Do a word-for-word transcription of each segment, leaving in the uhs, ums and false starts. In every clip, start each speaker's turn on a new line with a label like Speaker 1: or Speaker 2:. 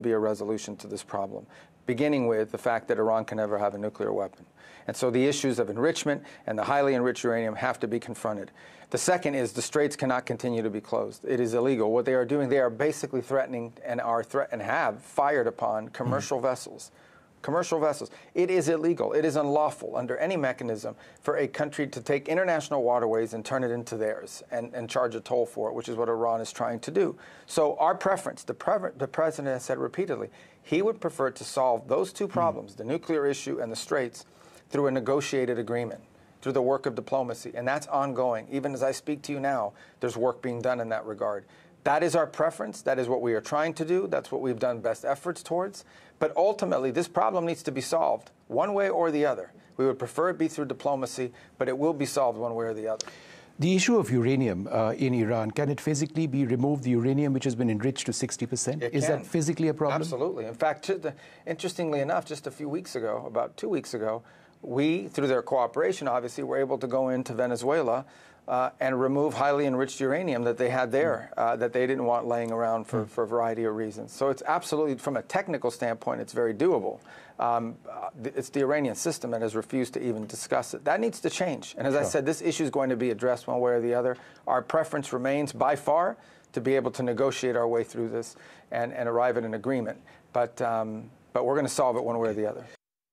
Speaker 1: be a resolution to this problem, beginning with the fact that Iran can never have a nuclear weapon. And so the issues of enrichment and the highly enriched uranium have to be confronted. The second is the straits cannot continue to be closed. It is illegal. What they are doing, they are basically threatening and are threat and have fired upon commercial mm-hmm. vessels. Commercial vessels. It is illegal. It is unlawful under any mechanism for a country to take international waterways and turn it into theirs and, and charge a toll for it, which is what Iran is trying to do. So our preference, the, pre the president has said repeatedly, he would prefer to solve those two problems, mm-hmm. the nuclear issue and the straits, through a negotiated agreement, through the work of diplomacy. And that's ongoing. Even as I speak to you now, there's work being done in that regard. That is our preference. That is what we are trying to do. That's what we've done best efforts towards. But ultimately, this problem needs to be solved one way or the other. We would prefer it be through diplomacy, but it will be solved one way or the other.
Speaker 2: The issue of uranium uh, in Iran, can it physically be removed, the uranium which has been enriched to sixty percent? Is that physically a problem?
Speaker 1: Absolutely. In fact, the, interestingly enough, just a few weeks ago, about two weeks ago, we, through their cooperation, obviously, were able to go into Venezuela Uh, and remove highly enriched uranium that they had there, uh, that they didn't want laying around for, for a variety of reasons. So it's absolutely, from a technical standpoint, it's very doable. Um, uh, it's the Iranian system that has refused to even discuss it. That needs to change. And as sure. I said, this issue is going to be addressed one way or the other. Our preference remains, by far, to be able to negotiate our way through this and, and arrive at an agreement. But, um, but we're going to solve it one way or the other.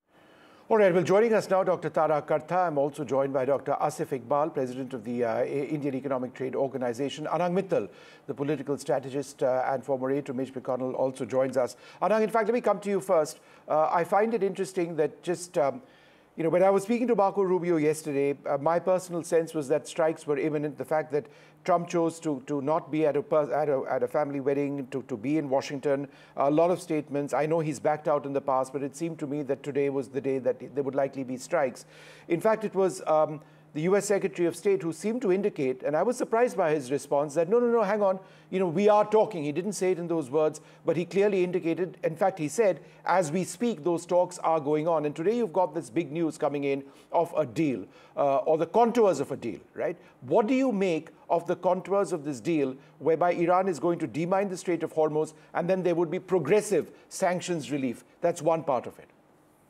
Speaker 2: All right, well, joining us now, Doctor Tara Karta. I'm also joined by Doctor Asif Iqbal, President of the uh, Indian Economic Trade Organization. Anang Mittal, the political strategist uh, and former aide to Mitch McConnell, also joins us. Anang, in fact, let me come to you first. Uh, I find it interesting that just, um, you know, when I was speaking to Marco Rubio yesterday, uh, my personal sense was that strikes were imminent. The fact that Trump chose to, to not be at a, at, a, at a family wedding, to, to be in Washington. A lot of statements. I know he's backed out in the past, but it seemed to me that today was the day that there would likely be strikes. In fact, it was um, the U S Secretary of State who seemed to indicate, and I was surprised by his response, that no, no, no, hang on, you know, we are talking. He didn't say it in those words, but he clearly indicated, in fact, he said, as we speak, those talks are going on. And today you've got this big news coming in of a deal, uh, or the contours of a deal, right? What do you make of the contours of this deal, whereby Iran is going to demine the Strait of Hormuz, and then there would be progressive sanctions relief? That's one part of it.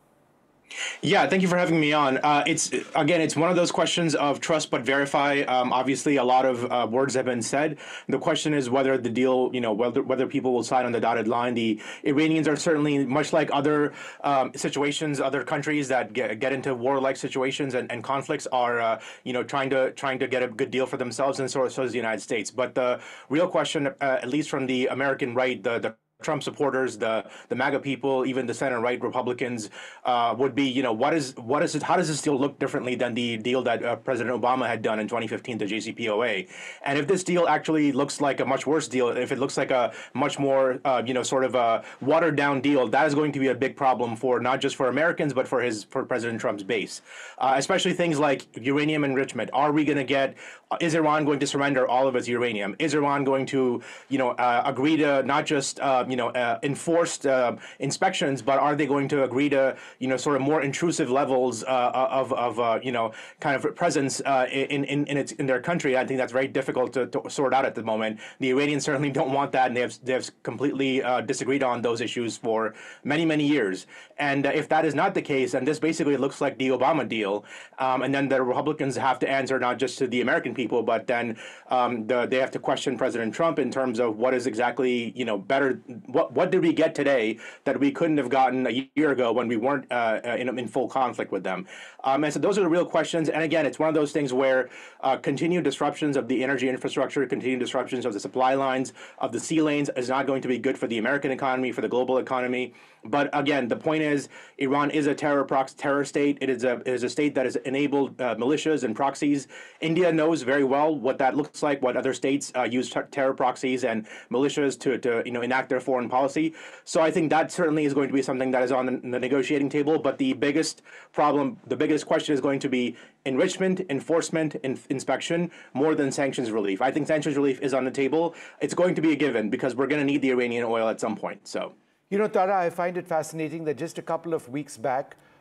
Speaker 3: Yeah, thank you for having me on. Uh, it's again, it's one of those questions of trust but verify. Um, obviously, a lot of uh, words have been said. The question is whether the deal, you know, whether whether people will sign on the dotted line. The Iranians are certainly, much like other um, situations, other countries that get, get into war-like situations and, and conflicts, are uh, you know trying to trying to get a good deal for themselves, and so, so is the United States. But the real question, uh, at least from the American right, the the Trump supporters, the the MAGA people, even the center right Republicans, uh, would be, you know, what is what is it? How does this deal look differently than the deal that uh, President Obama had done in twenty fifteen, the J C P O A? And if this deal actually looks like a much worse deal, if it looks like a much more, uh, you know, sort of a watered down deal, that is going to be a big problem for not just for Americans, but for his for President Trump's base, uh, especially things like uranium enrichment. Are we going to get? Is Iran going to surrender all of its uranium? Is Iran going to, you know, uh, agree to not just uh, you know, uh, enforced uh, inspections, but are they going to agree to, you know, sort of more intrusive levels uh, of, of uh, you know, kind of presence uh, in, in, in, its, in their country? I think that's very difficult to, to sort out at the moment. The Iranians certainly don't want that, and they have, they have completely uh, disagreed on those issues for many, many years. And uh, if that is not the case, and this basically looks like the Obama deal, um, and then the Republicans have to answer not just to the American people, but then um, the, they have to question President Trump in terms of what is exactly, you know, better. What what did we get today that we couldn't have gotten a year ago when we weren't uh, in, in full conflict with them? Um, and so those are the real questions. And again, it's one of those things where uh, continued disruptions of the energy infrastructure, continued disruptions of the supply lines, of the sea lanes is not going to be good for the American economy, for the global economy. But again, the point is, Iran is a terror prox terror state. It is a it is a state that has enabled uh, militias and proxies. India knows very well what that looks like. What other states uh, use terror proxies and militias to to you know enact their foreign policy. So I think that certainly is going to be something that is on the, the negotiating table. But the biggest problem, the biggest question is going to be enrichment, enforcement, in, inspection, more than sanctions relief. I think sanctions relief is on the table. It's going to be a given because we're going to need the Iranian oil at some point. So.
Speaker 2: You know, Tara, I find it fascinating that just a couple of weeks back,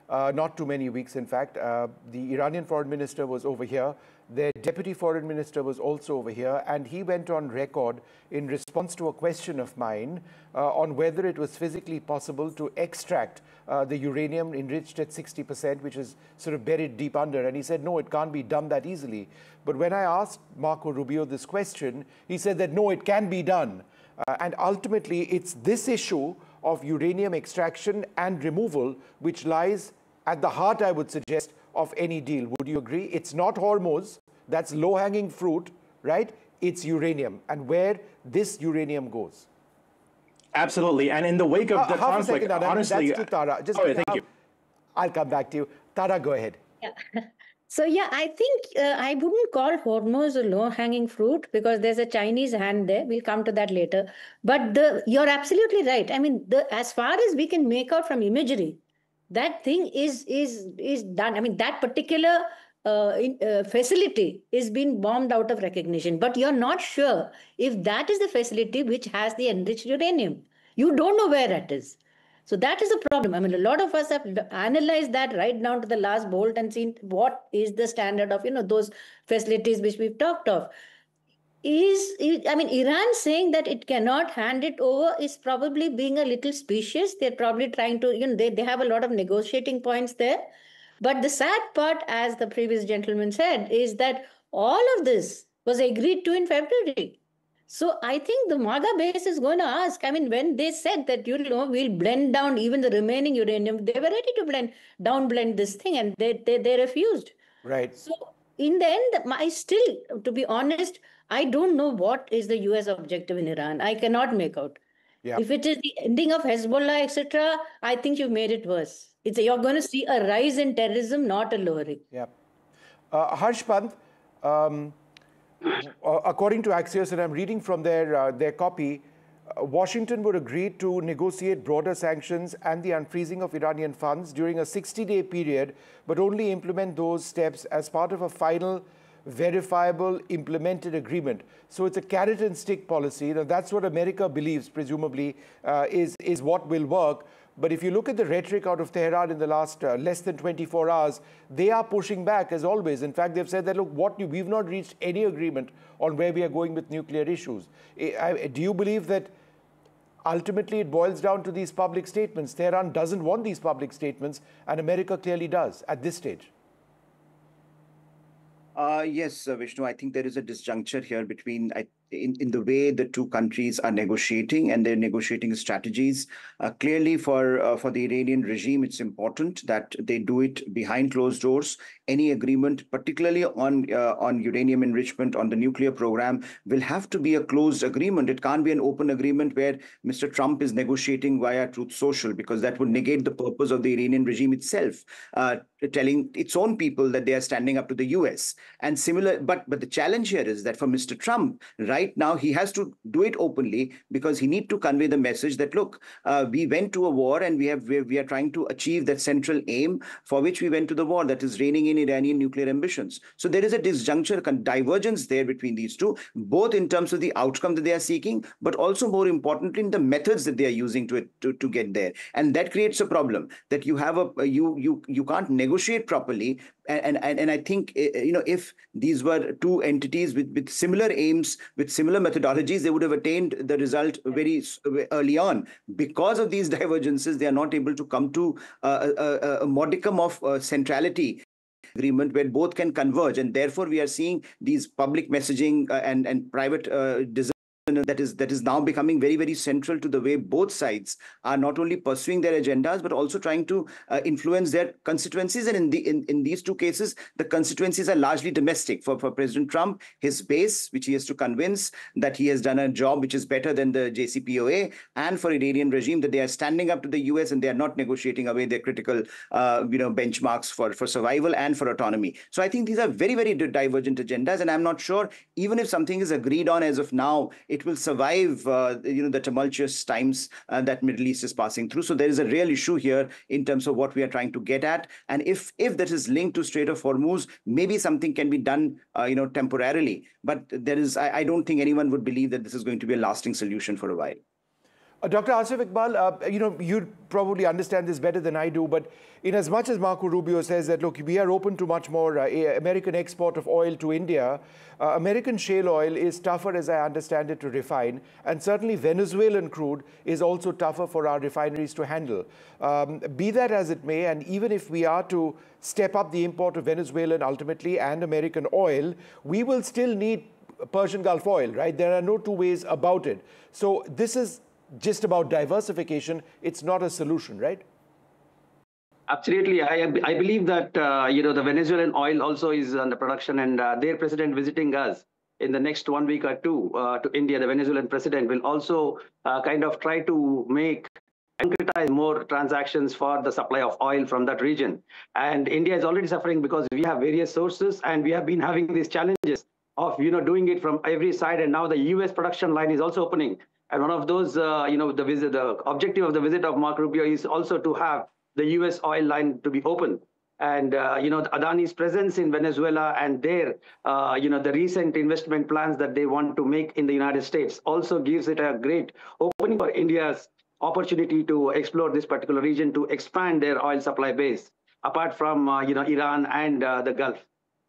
Speaker 2: uh, not too many weeks, in fact. Uh, the Iranian foreign minister was over here. Their deputy foreign minister was also over here, and he went on record in response to a question of mine uh, on whether it was physically possible to extract uh, the uranium enriched at sixty percent, which is sort of buried deep under. And he said, no, it can't be done that easily. But when I asked Marco Rubio this question, he said that, no, it can be done. Uh, and ultimately, it's this issue of uranium extraction and removal which lies at the heart, I would suggest, of any deal. Would you agree? It's not Hormuz, that's low-hanging fruit, right? It's uranium, and where this uranium goes.
Speaker 3: Absolutely, and in the wake of
Speaker 2: uh,
Speaker 3: the
Speaker 2: half
Speaker 3: conflict,
Speaker 2: a second, Anand,
Speaker 3: honestly...
Speaker 2: That's to Tara. Just
Speaker 3: oh, yeah, thank
Speaker 2: uh,
Speaker 3: you.
Speaker 2: I'll come back to you. Tara, go ahead.
Speaker 4: Yeah. So, yeah, I think uh, I wouldn't call Hormuz a low-hanging fruit because there's a Chinese hand there. We'll come to that later. But the, you're absolutely right. I mean, the, as far as we can make out from imagery, that thing is is is done. I mean, that particular uh, in, uh, facility is being bombed out of recognition. But you're not sure if that is the facility which has the enriched uranium. You don't know where that is. So that is a problem. I mean, a lot of us have analyzed that right down to the last bolt and seen what is the standard of, you know, those facilities which we've talked of. Is, I mean, Iran saying that it cannot hand it over is probably being a little specious. They're probably trying to, you know, they, they have a lot of negotiating points there. But the sad part, as the previous gentleman said, is that all of this was agreed to in February. So I think the MAGA base is going to ask, I mean, when they said that, you know, we'll blend down even the remaining uranium, they were ready to blend, down blend this thing, and they, they, they refused.
Speaker 2: Right.
Speaker 4: So in the end, I still, to be honest, I don't know what is the U S objective in Iran. I cannot make out. Yeah. If it is the ending of Hezbollah, et cetera, I think you've made it worse. It's a, you're going to see a rise in terrorism, not a lowering.
Speaker 2: Yeah. Uh, Harsh Pant, um, according to Axios, and I'm reading from their, uh, their copy, uh, Washington would agree to negotiate broader sanctions and the unfreezing of Iranian funds during a sixty-day period, but only implement those steps as part of a final verifiable, implemented agreement. So it's a carrot and stick policy. Now, that's what America believes, presumably, uh, is, is what will work. But if you look at the rhetoric out of Tehran in the last uh, less than twenty-four hours, they are pushing back, as always. In fact, they've said that, look, what we've not reached any agreement on where we are going with nuclear issues. I, do you believe that ultimately it boils down to these public statements? Tehran doesn't want these public statements, and America clearly does at this stage.
Speaker 5: Uh, yes, uh, Vishnu, I think there is a disjuncture here between I, in, in the way the two countries are negotiating and their negotiating strategies. Uh, clearly, for uh, for the Iranian regime, it's important that they do it behind closed doors. Any agreement, particularly on uh, on uranium enrichment, on the nuclear program, will have to be a closed agreement. It can't be an open agreement where Mister Trump is negotiating via Truth Social, because that would negate the purpose of the Iranian regime itself, uh, telling its own people that they are standing up to the U S. And similar, but but the challenge here is that for Mister Trump, right now he has to do it openly, because he needs to convey the message that, look, uh, we went to a war and we have we, we are trying to achieve that central aim for which we went to the war, that is reining in Iranian nuclear ambitions. So there is a disjuncture, a divergence there between these two, both in terms of the outcome that they are seeking, but also more importantly in the methods that they are using to to, to get there. And that creates a problem, that you have a you you you can't negotiate properly. And, and, and I think, you know, if these were two entities with, with similar aims, with similar methodologies, they would have attained the result very early on. Because of these divergences, they are not able to come to a, a, a modicum of uh, centrality agreement where both can converge. And therefore, we are seeing these public messaging uh, and, and private uh, design that is that is now becoming very, very central to the way both sides are not only pursuing their agendas, but also trying to uh, influence their constituencies. And in the in, in these two cases, the constituencies are largely domestic. For, for President Trump, his base, which he has to convince that he has done a job which is better than the J C P O A, and for Iranian regime that they are standing up to the U S and they are not negotiating away their critical uh, you know, benchmarks for, for survival and for autonomy. So I think these are very, very divergent agendas. And I'm not sure, even if something is agreed on as of now, it will survive, uh, you know, the tumultuous times uh, that Middle East is passing through. So there is a real issue here in terms of what we are trying to get at. And if if that is linked to Strait of Hormuz, maybe something can be done, uh, you know, temporarily. But there is, I, I don't think anyone would believe that this is going to be a lasting solution for a while.
Speaker 2: Uh, Doctor Asif Iqbal, uh, you know, you probably understand this better than I do, but in as much as Marco Rubio says that, look, we are open to much more uh, American export of oil to India, uh, American shale oil is tougher, as I understand it, to refine, and certainly Venezuelan crude is also tougher for our refineries to handle. Um, be that as it may, and even if we are to step up the import of Venezuelan ultimately and American oil, we will still need Persian Gulf oil, right? There are no two ways about it. So this is just about diversification. It's not a solution, right?
Speaker 6: Absolutely. I, I believe that, uh, you know, the Venezuelan oil also is under production, and uh, their president visiting us in the next one week or two uh, to India, the Venezuelan president will also uh, kind of try to make concretize more transactions for the supply of oil from that region. And India is already suffering because we have various sources, and we have been having these challenges of, you know, doing it from every side. And now the U S production line is also opening. And one of those, uh, you know, the visit, the objective of the visit of Marco Rubio is also to have the U S oil line to be open. And, uh, you know, Adani's presence in Venezuela and their, uh, you know, the recent investment plans that they want to make in the United States also gives it a great opening for India's opportunity to explore this particular region, to expand their oil supply base, apart from, uh, you know, Iran and uh, the Gulf.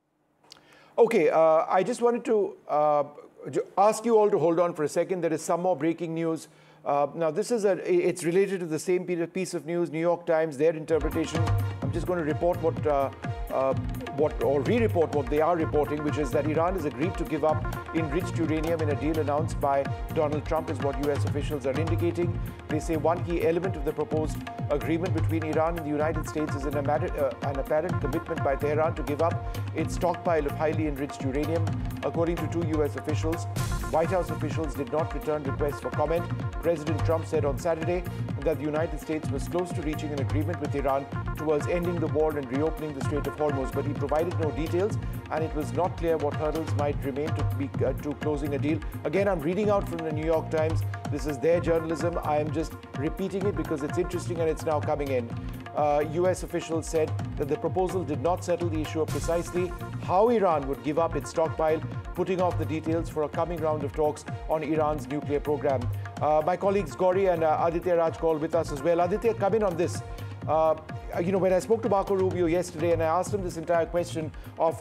Speaker 2: Okay, uh, I just wanted to uh, ask you all to hold on for a second. There is some more breaking news. Uh, now, this is a, it's related to the same piece of news, New York Times, their interpretation. I'm just going to report what, uh, uh, what or re-report what they are reporting, which is that Iran has agreed to give up enriched uranium in a deal announced by Donald Trump, is what U S officials are indicating. They say one key element of the proposed agreement between Iran and the United States is an, uh, an apparent commitment by Tehran to give up its stockpile of highly enriched uranium. According to two U S officials, White House officials did not return requests for comment. President Trump said on Saturday that the United States was close to reaching an agreement with Iran towards ending the war and reopening the Strait of Hormuz, but he provided no details, and it was not clear what hurdles might remain to, be, uh, to closing a deal. Again, I'm reading out from the New York Times. This is their journalism. I am just repeating it because it's interesting and it's now coming in. Uh, U S officials said that the proposal did not settle the issue of precisely how Iran would give up its stockpile, putting off the details for a coming round of talks on Iran's nuclear program. Uh, my colleagues Gauri and uh, Aditya Rajkol with us as well. Aditya, come in on this. Uh, you know, when I spoke to Marco Rubio yesterday and I asked him this entire question of,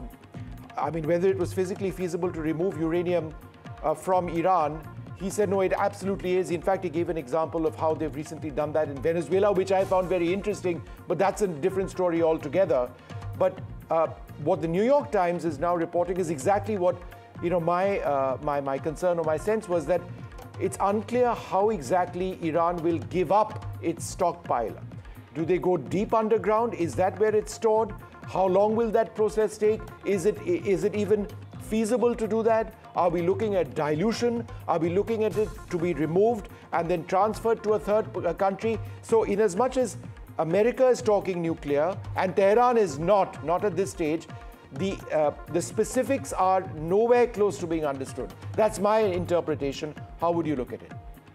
Speaker 2: I mean, whether it was physically feasible to remove uranium uh, from Iran, he said, no, it absolutely is. In fact, he gave an example of how they've recently done that in Venezuela, which I found very interesting, but that's a different story altogether. But uh, what the New York Times is now reporting is exactly what, you know, my, uh, my, my concern or my sense was that it's unclear how exactly Iran will give up its stockpile. Do they go deep underground? Is that where it's stored? How long will that process take? Is it, is it even feasible to do that? Are we looking at dilution? Are we looking at it to be removed and then transferred to a third country? So in as much as America is talking nuclear and Tehran is not, not at this stage, the, uh, the specifics are nowhere close to being understood. That's my interpretation. How would you look at it?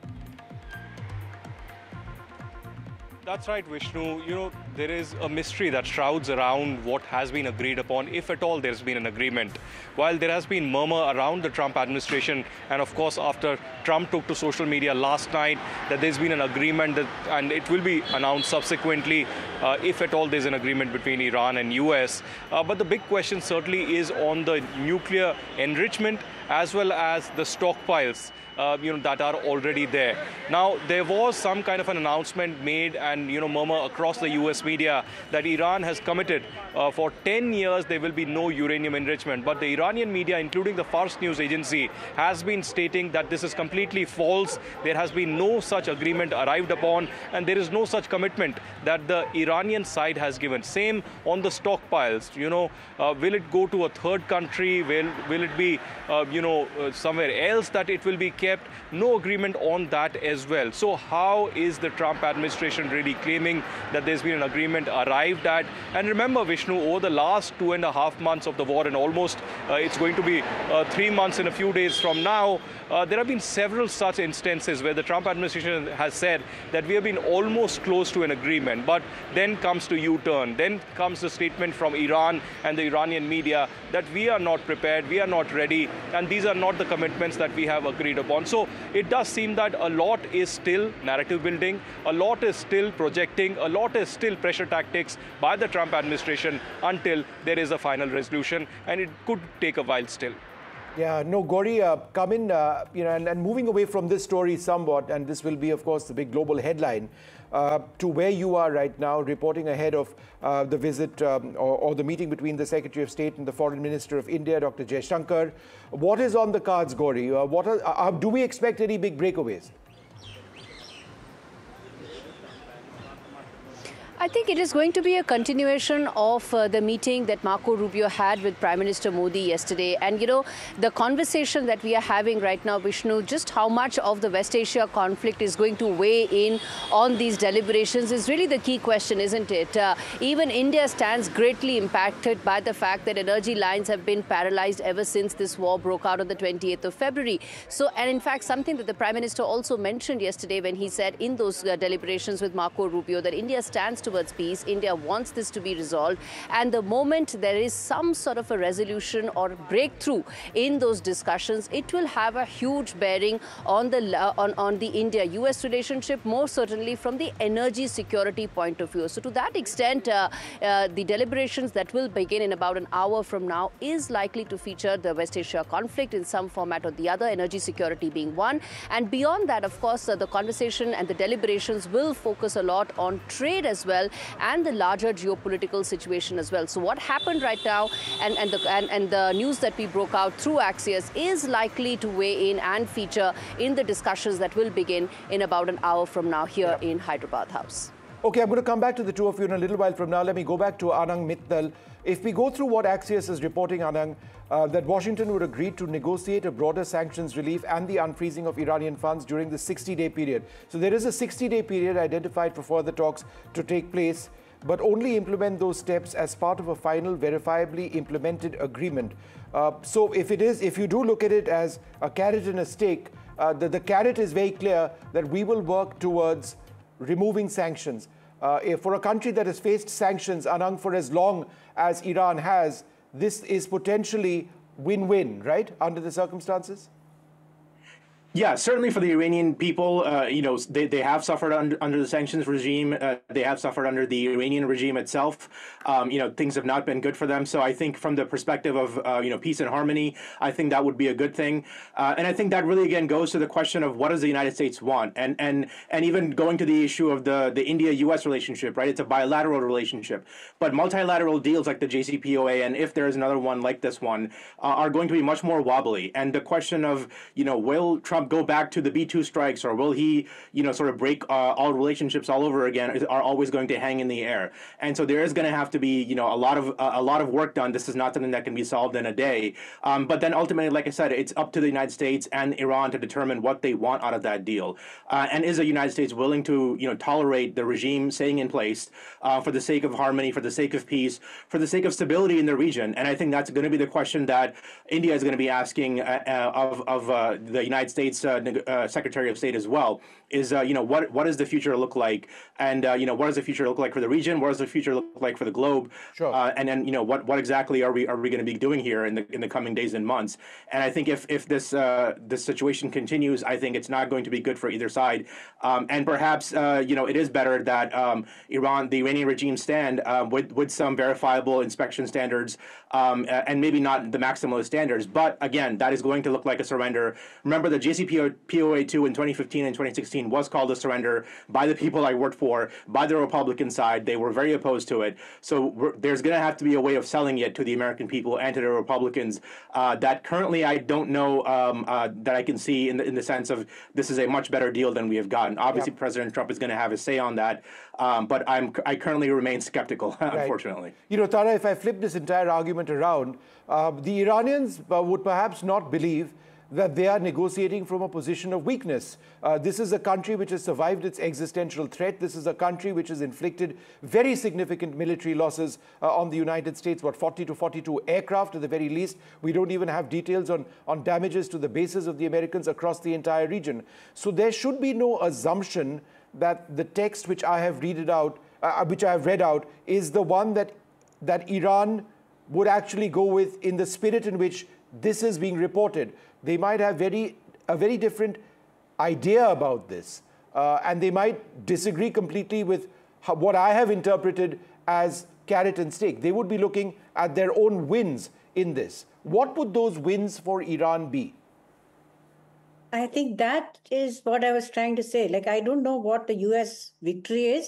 Speaker 7: That's right, Vishnu. You know, there is a mystery that shrouds around what has been agreed upon, if at all there's been an agreement. While there has been murmur around the Trump administration, and of course after Trump took to social media last night that there's been an agreement, that, and it will be announced subsequently, uh, if at all there's an agreement between Iran and U S. Uh, but the big question certainly is on the nuclear enrichment as well as the stockpiles. Uh, you know, that are already there. Now, there was some kind of an announcement made and, you know, murmur across the U S media that Iran has committed uh, for ten years there will be no uranium enrichment. But the Iranian media, including the Fars news agency, has been stating that this is completely false. There has been no such agreement arrived upon, and there is no such commitment that the Iranian side has given. Same on the stockpiles. You know, uh, will it go to a third country? Will, will it be, uh, you know, uh, somewhere else that it will be kept? No agreement on that as well. So how is the Trump administration really claiming that there's been an agreement arrived at. And remember, Vishnu, over the last two and a half months of the war, and almost uh, it's going to be uh, three months in a few days from now, uh, there have been several such instances where the Trump administration has said that we have been almost close to an agreement, but then comes to U-turn, then comes the statement from Iran and the Iranian media that we are not prepared, we are not ready, and these are not the commitments that we have agreed upon. So it does seem that a lot is still narrative building, a lot is still projecting, a lot is still pressure tactics by the Trump administration until there is a final resolution, and it could take a while still.
Speaker 2: Yeah, no, Gauri, uh, come in, uh, you know, and, and moving away from this story somewhat, and this will be, of course, the big global headline, uh, to where you are right now, reporting ahead of uh, the visit um, or, or the meeting between the Secretary of State and the Foreign Minister of India, Doctor Jaishankar. What is on the cards, Gauri? Uh, what are, uh, do we expect any big breakaways?
Speaker 8: I think it is going to be a continuation of uh, the meeting that Marco Rubio had with Prime Minister Modi yesterday. And, you know, the conversation that we are having right now, Vishnu, just how much of the West Asia conflict is going to weigh in on these deliberations is really the key question, isn't it? Uh, even India stands greatly impacted by the fact that energy lines have been paralyzed ever since this war broke out on the twenty-eighth of February. So, and in fact, something that the Prime Minister also mentioned yesterday when he said in those uh, deliberations with Marco Rubio that India stands to towards peace. India wants this to be resolved. And the moment there is some sort of a resolution or breakthrough in those discussions, it will have a huge bearing on the uh, on, on the India-U S relationship, more certainly from the energy security point of view. So to that extent, uh, uh, the deliberations that will begin in about an hour from now is likely to feature the West Asia conflict in some format or the other, energy security being one. And beyond that, of course, uh, the conversation and the deliberations will focus a lot on trade as well, and the larger geopolitical situation as well. So what happened right now and, and, the, and, and the news that we broke out through Axios is likely to weigh in and feature in the discussions that will begin in about an hour from now here yeah. in Hyderabad House.
Speaker 2: Okay, I'm going to come back to the two of you in a little while from now. Let me go back to Anang Mittal. If we go through what Axios is reporting, Anang, uh, that Washington would agree to negotiate a broader sanctions relief and the unfreezing of Iranian funds during the sixty-day period. So there is a sixty-day period identified for further talks to take place, but only implement those steps as part of a final verifiably implemented agreement. Uh, so if it is, if you do look at it as a carrot and a stick, uh, the, the carrot is very clear that we will work towards removing sanctions. Uh, for a country that has faced sanctions, Anang, for as long as Iran has, this is potentially win-win, right, under the circumstances?
Speaker 3: Yeah, certainly for the Iranian people, uh, you know, they, they have suffered under, under the sanctions regime. Uh, they have suffered under the Iranian regime itself. Um, you know, things have not been good for them. So I think from the perspective of, uh, you know, peace and harmony, I think that would be a good thing. Uh, and I think that really, again, goes to the question of what does the United States want? And and and even going to the issue of the, the India-U S relationship, right? It's a bilateral relationship. But multilateral deals like the J C P O A, and if there's another one like this one, uh, are going to be much more wobbly. And the question of, you know, will Trump go back to the B two strikes, or will he, you know, sort of break uh, all relationships all over again, are always going to hang in the air. And so there is going to have to be, you know, a lot of uh, a lot of work done. This is not something that can be solved in a day. Um, but then ultimately, like I said, it's up to the United States and Iran to determine what they want out of that deal. Uh, and is the United States willing to, you know, tolerate the regime staying in place uh, for the sake of harmony, for the sake of peace, for the sake of stability in the region? And I think that's going to be the question that India is going to be asking uh, uh, of of uh, the United States Uh, uh, Secretary of State as well, is, uh, you know, what what does the future look like? And, uh, you know, what does the future look like for the region? What does the future look like for the globe?
Speaker 2: Sure.
Speaker 3: Uh, and then, you know, what what exactly are we are we going to be doing here in the in the coming days and months? And I think if if this uh, this situation continues, I think it's not going to be good for either side. Um, and perhaps, uh, you know, it is better that um, Iran, the Iranian regime, stand uh, with with some verifiable inspection standards, um, and maybe not the maximalist standards. But again, that is going to look like a surrender. Remember, the J C P O A two in twenty fifteen and twenty sixteen was called a surrender by the people I worked for, by the Republican side. They were very opposed to it. So we're, there's going to have to be a way of selling it to the American people and to the Republicans uh, that currently I don't know um, uh, that I can see in the, in the sense of this is a much better deal than we have gotten. Obviously, yeah. President Trump is going to have a say on that, um, but I'm I currently remain skeptical, right. Unfortunately.
Speaker 2: You know, Tara, if I flip this entire argument around, uh, the Iranians uh, would perhaps not believe that they are negotiating from a position of weakness. Uh, this is a country which has survived its existential threat. This is a country which has inflicted very significant military losses uh, on the United States, what, forty to forty-two aircraft at the very least. We don't even have details on, on damages to the bases of the Americans across the entire region. So there should be no assumption that the text which I have read it out, uh, which I have read out, is the one that, that Iran would actually go with in the spirit in which this is being reported. They might have very a very different idea about this, uh, and they might disagree completely with how, what I have interpreted as carrot and stick. They would be looking at their own wins in this. What would those wins for Iran be?
Speaker 4: I think that is what I was trying to say. Like, I don't know what the U S victory is.